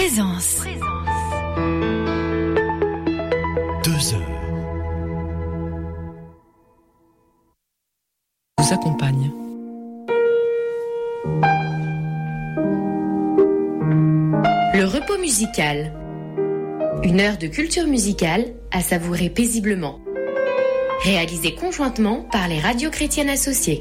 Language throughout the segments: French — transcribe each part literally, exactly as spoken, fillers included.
Présence. Deux heures. Vous accompagne. Le repos musical. Une heure de culture musicale à savourer paisiblement. Réalisée conjointement par les radios chrétiennes associées.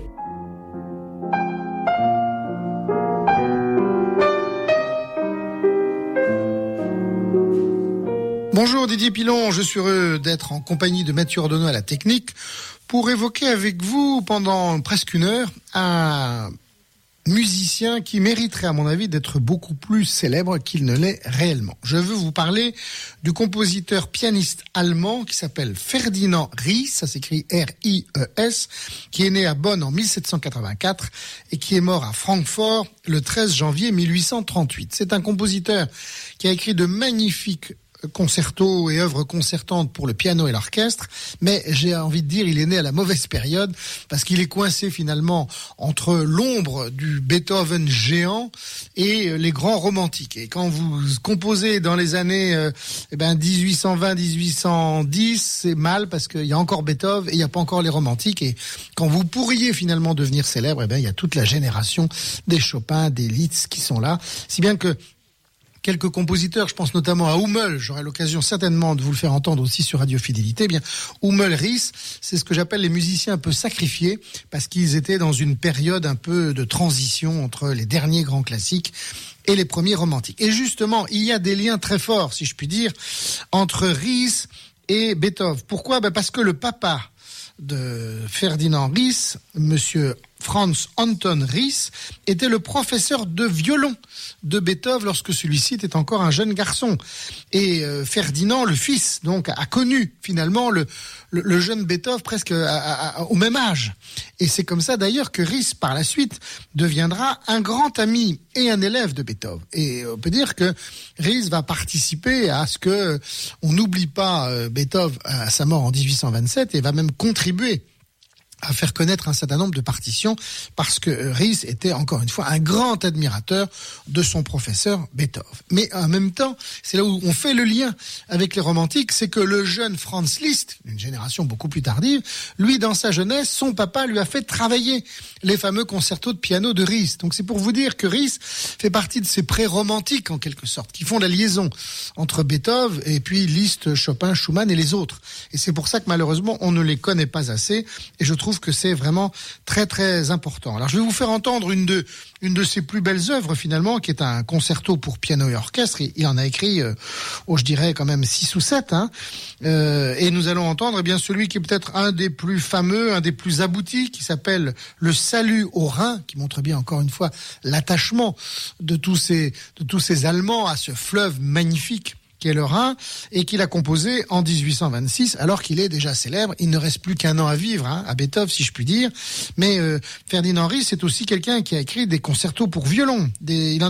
Bonjour Didier Pilon, je suis heureux d'être en compagnie de Mathieu Ordonneau à la technique pour évoquer avec vous pendant presque une heure un musicien qui mériterait à mon avis d'être beaucoup plus célèbre qu'il ne l'est réellement. Je veux vous parler du compositeur pianiste allemand qui s'appelle Ferdinand Ries, ça s'écrit R I E S, qui est né à Bonn en dix-sept cent quatre-vingt-quatre et qui est mort à Francfort le treize janvier mille huit cent trente-huit. C'est un compositeur qui a écrit de magnifiques concertos et œuvres concertantes pour le piano et l'orchestre, mais j'ai envie de dire il est né à la mauvaise période parce qu'il est coincé finalement entre l'ombre du Beethoven géant et les grands romantiques. Et quand vous composez dans les années euh, eh ben dix-huit cent vingt dix-huit cent dix, c'est mal parce qu'il y a encore Beethoven et il n'y a pas encore les romantiques. Et quand vous pourriez finalement devenir célèbre, eh ben il y a toute la génération des Chopin, des Liszt qui sont là, si bien que quelques compositeurs, je pense notamment à Hummel, j'aurai l'occasion certainement de vous le faire entendre aussi sur Radio Fidélité. Eh bien, Hummel, Ries, c'est ce que j'appelle les musiciens un peu sacrifiés, parce qu'ils étaient dans une période un peu de transition entre les derniers grands classiques et les premiers romantiques. Et justement, il y a des liens très forts, si je puis dire, entre Ries et Beethoven. Pourquoi ? Ben parce que le papa de Ferdinand Ries, monsieur Franz Anton Ries, était le professeur de violon de Beethoven lorsque celui-ci était encore un jeune garçon. Et euh, Ferdinand, le fils, donc, a connu finalement le, le, le jeune Beethoven presque à, à, à, au même âge. Et c'est comme ça d'ailleurs que Ries, par la suite, deviendra un grand ami et un élève de Beethoven. Et on peut dire que Ries va participer à ce que on n'oublie pas euh, Beethoven à sa mort en dix-huit cent vingt-sept et va même contribuer à faire connaître un certain nombre de partitions parce que Ries était encore une fois un grand admirateur de son professeur Beethoven. Mais en même temps, c'est là où on fait le lien avec les romantiques, c'est que le jeune Franz Liszt, une génération beaucoup plus tardive, lui dans sa jeunesse, son papa lui a fait travailler les fameux concertos de piano de Ries. Donc c'est pour vous dire que Ries fait partie de ces pré-romantiques en quelque sorte, qui font la liaison entre Beethoven et puis Liszt, Chopin, Schumann et les autres. Et c'est pour ça que malheureusement on ne les connaît pas assez et je trouve Je trouve que c'est vraiment très très important. Alors je vais vous faire entendre une de une de ses plus belles œuvres finalement, qui est un concerto pour piano et orchestre. Il en a écrit, euh, oh, je dirais quand même six ou sept. Hein. Euh, et nous allons entendre eh bien celui qui est peut-être un des plus fameux, un des plus aboutis, qui s'appelle Le Salut au Rhin, qui montre bien encore une fois l'attachement de tous ces de tous ces Allemands à ce fleuve magnifique qui est le Rhin, et qu'il a composé en dix-huit cent vingt-six, alors qu'il est déjà célèbre. Il ne reste plus qu'un an à vivre, hein, à Beethoven, si je puis dire. Mais euh, Ferdinand Ries, c'est aussi quelqu'un qui a écrit des concertos pour violon. Des, il en